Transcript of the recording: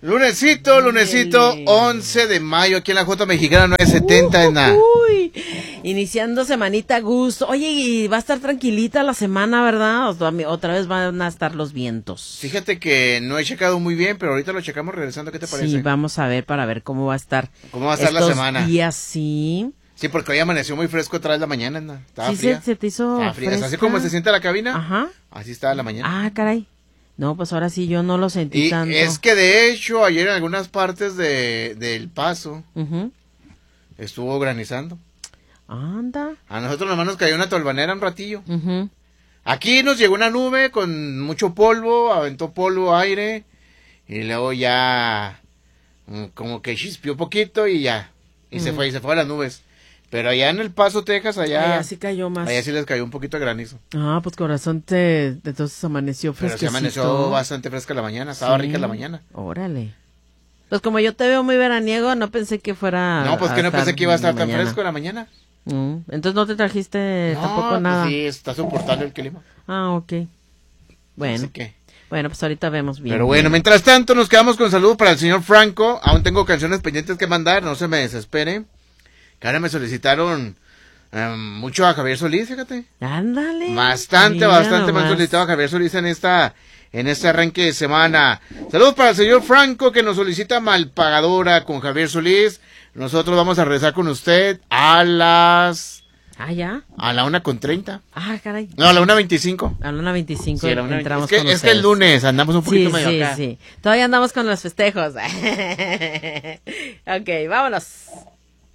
Lunesito, 11 de mayo, aquí en la J Mexicana 970 en la... Uy, iniciando semanita a gusto. Oye, y va a estar tranquilita la semana, ¿verdad? Otra vez van a estar los vientos. Fíjate que no he checado muy bien, pero ahorita lo checamos regresando, ¿qué te parece? Sí, vamos a ver para ver cómo va a estar. ¿Cómo va a estar la semana? Días, sí. Sí, porque hoy amaneció muy fresco otra vez la mañana, ¿no? Estaba Sí, fría. se te hizo fresca. Así como se siente la cabina, ajá, así estaba la mañana. Ah, caray. No, pues ahora sí yo no lo sentí Y tanto. es que de hecho ayer en algunas partes del Paso estuvo granizando. Anda. A nosotros nomás nos cayó una tolvanera un ratillo. Mhm. Aquí nos llegó una nube con mucho polvo, aventó polvo, aire, y luego ya como que chispeó poquito y ya, y se fue a las nubes. Pero allá en El Paso, Texas, allá sí cayó más. allá sí les cayó un poquito de granizo. Ah, pues corazón, entonces amaneció Pero fresquecito. sí amaneció bastante fresca la mañana, estaba rica la mañana. Órale. Pues como yo te veo muy veraniego, no pensé que fuera. No, pues que no pensé que iba a estar tan mañana. fresco en la mañana. Entonces no te trajiste tampoco pues nada. sí, está soportable el clima. Ah, ok. Bueno. Así que. Bueno, pues ahorita vemos bien. Pero bueno, mientras tanto nos quedamos con saludos para el señor Franco. Aún tengo canciones pendientes que mandar, no se me desespere. Que ahora me solicitaron mucho a Javier Solís, fíjate. Ándale. Bastante me han solicitado a Javier Solís en este arranque de semana. Saludos para el señor Franco que nos solicita Malpagadora con Javier Solís. Nosotros vamos a regresar con usted a las... Ah, ¿ya? A la 1:30. Ah, caray. No, a la 1:25. A la 1:25 Sí, entramos es con es que el lunes andamos un poquito medio acá. Sí. Todavía andamos con los festejos. Ok, vámonos.